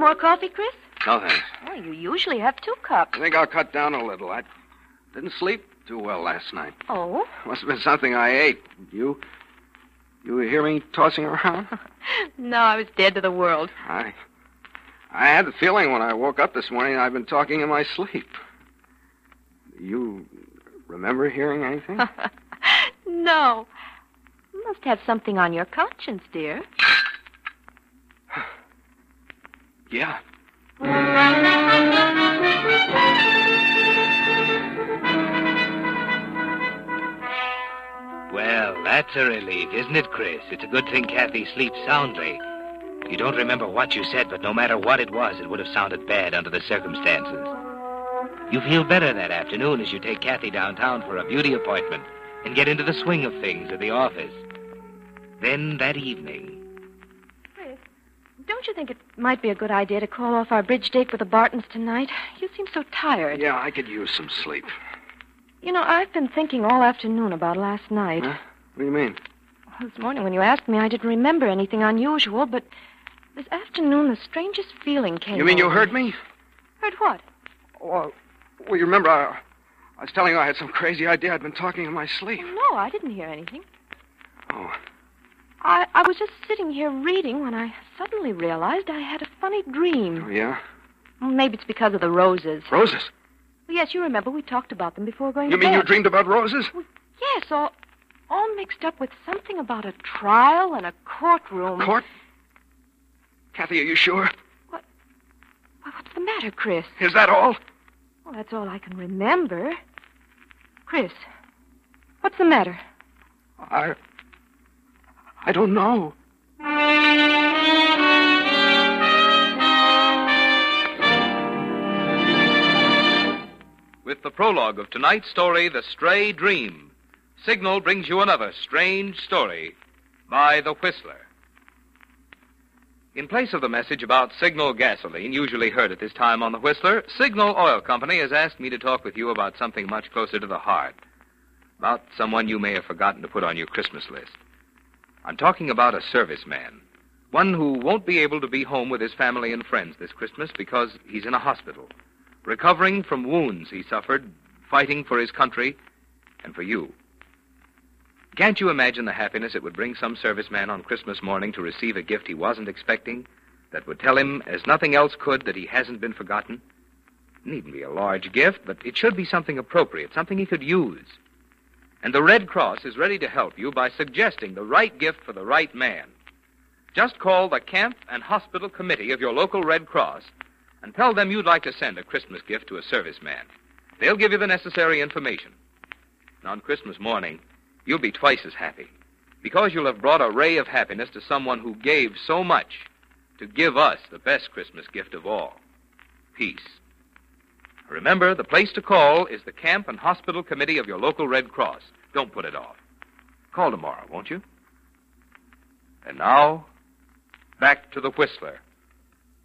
More coffee, Chris? No, thanks. Oh, you usually have 2 cups. I think I'll cut down a little. I didn't sleep too well last night. Oh? Must have been something I ate. You hear me tossing around? No, I was dead to the world. I had the feeling when I woke up this morning I've been talking in my sleep. You remember hearing anything? No. You must have something on your conscience, dear. Yeah. Well, that's a relief, isn't it, Chris? It's a good thing Kathy sleeps soundly. You don't remember what you said, but no matter what it was, it would have sounded bad under the circumstances. You feel better that afternoon as you take Kathy downtown for a beauty appointment and get into the swing of things at the office. Then that evening... Chris, don't you think it might be a good idea to call off our bridge date with the Bartons tonight? You seem so tired. Yeah, I could use some sleep. You know, I've been thinking all afternoon about last night. Huh? What do you mean? Well, this morning when you asked me, I didn't remember anything unusual, but this afternoon the strangest feeling came You mean you over heard me? Heard what? Well, you remember I was telling you I had some crazy idea. I'd been talking in my sleep. No, I didn't hear anything. Oh. I was just sitting here reading when I suddenly realized I had a funny dream. Oh, yeah? Well, maybe it's because of the roses. Roses? Well, yes, you remember we talked about them before going You to mean bed. you dreamed about roses? Well, yes, all mixed up with something about a trial and a courtroom. Court? Kathy, are you sure? Well, what's the matter, Chris? Is that all? Well, that's all I can remember. Chris, what's the matter? I don't know. With the prologue of tonight's story, The Stray Dream, Signal brings you another strange story by The Whistler. In place of the message about Signal gasoline, usually heard at this time on The Whistler, Signal Oil Company has asked me to talk with you about something much closer to the heart. About someone you may have forgotten to put on your Christmas list. I'm talking about a serviceman. One who won't be able to be home with his family and friends this Christmas because he's in a hospital, recovering from wounds he suffered, fighting for his country and for you. Can't you imagine the happiness it would bring some serviceman on Christmas morning to receive a gift he wasn't expecting that would tell him, as nothing else could, that he hasn't been forgotten? It needn't be a large gift, but it should be something appropriate, something he could use. And the Red Cross is ready to help you by suggesting the right gift for the right man. Just call the Camp and Hospital Committee of your local Red Cross and tell them you'd like to send a Christmas gift to a serviceman. They'll give you the necessary information. And on Christmas morning, you'll be twice as happy because you'll have brought a ray of happiness to someone who gave so much to give us the best Christmas gift of all, peace. Remember, the place to call is the Camp and Hospital Committee of your local Red Cross. Don't put it off. Call tomorrow, won't you? And now, back to the Whistler.